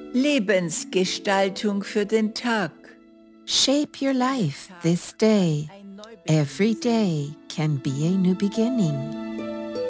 Lebensgestaltung für den Tag. Shape your life this day. Every day can be a new beginning.